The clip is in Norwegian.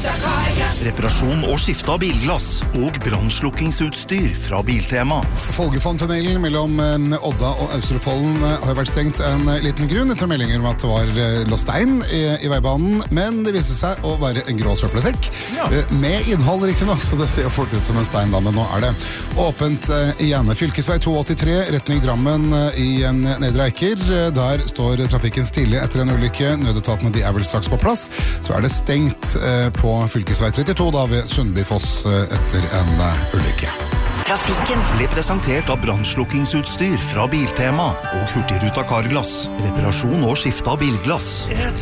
reparasjon og skifte av bilglass og brannslukkingsutstyr fra Biltema. Folgefonntunnelen mellom Odda og Austrepollen har vært stengt en liten grunn etter meldinger om at det var låst stein i veibanen, men det viste seg å være en grå søppelsekk med innhold riktig nok, så det ser jo fort ut som en stein da, men nå er det åpent igjen. Fylkesvei 283, retning Drammen i Nedre Eiker. Der står trafikken stille etter en ulykke. Nødetatene de er vel straks på plass. Så er det stengt på fylkesvei 32 da ved Sundbyfoss etter en ulykke. Trafikken ble presentert av brannslukkingsutstyr fra Biltema og Hurtigruta Carglass. Reparasjon og skifte av bilglass.